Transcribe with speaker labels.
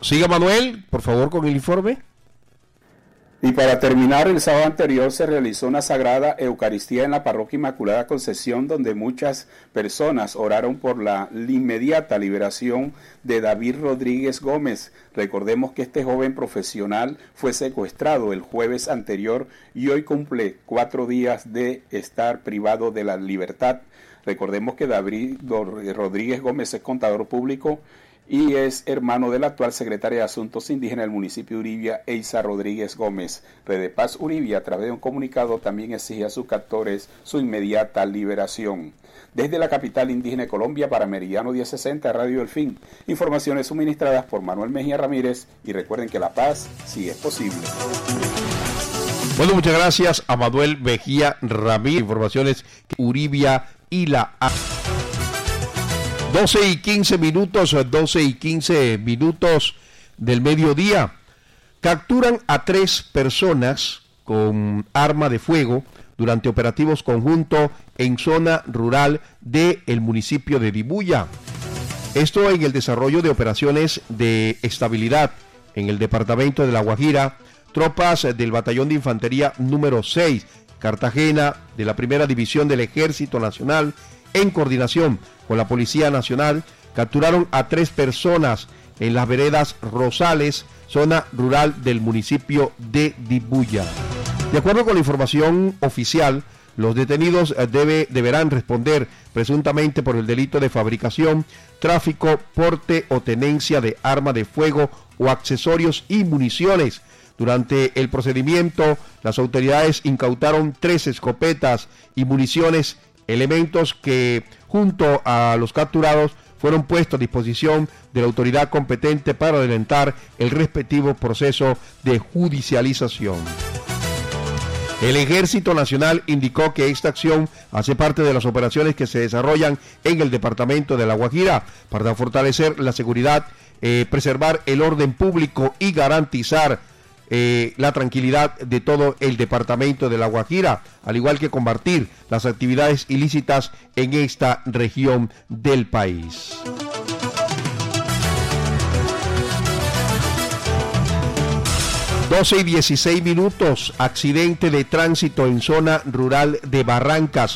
Speaker 1: Siga Manuel, por favor, con el informe.
Speaker 2: Y para terminar, el sábado anterior se realizó una sagrada Eucaristía en la Parroquia Inmaculada Concepción, donde muchas personas oraron por la inmediata liberación de David Rodríguez Gómez. Recordemos que este joven profesional fue secuestrado el jueves anterior y hoy cumple 4 días de estar privado de la libertad. Recordemos que David Rodríguez Gómez es contador público y es hermano de la actual secretaria de Asuntos Indígenas del municipio de Uribia, Eiza Rodríguez Gómez. Red de Paz Uribia, a través de un comunicado, también exige a sus captores su inmediata liberación. Desde la capital indígena de Colombia, para Meridiano 1060, Radio El Fin, informaciones suministradas por Manuel Mejía Ramírez, y recuerden que la paz sí es posible.
Speaker 1: Bueno, muchas gracias a Manuel Mejía Ramírez. Informaciones Uribia y la 12 y 15 minutos del mediodía. Capturan a 3 personas con arma de fuego durante operativos conjuntos en zona rural del municipio de Dibuya. Esto en el desarrollo de operaciones de estabilidad en el departamento de La Guajira. Tropas del Batallón de Infantería número 6, Cartagena, de la Primera División del Ejército Nacional, en coordinación con la Policía Nacional, capturaron a 3 personas en las veredas Rosales, zona rural del municipio de Dibuya. De acuerdo con la información oficial, los detenidos deberán responder presuntamente por el delito de fabricación, tráfico, porte o tenencia de arma de fuego o accesorios y municiones. Durante el procedimiento, las autoridades incautaron 3 escopetas y municiones, elementos que junto a los capturados fueron puestos a disposición de la autoridad competente para adelantar el respectivo proceso de judicialización. El Ejército Nacional indicó que esta acción hace parte de las operaciones que se desarrollan en el departamento de La Guajira para fortalecer la seguridad, preservar el orden público y garantizar la tranquilidad de todo el departamento de La Guajira, al igual que combatir las actividades ilícitas en esta región del país. Doce y 16 minutos, accidente de tránsito en zona rural de Barrancas.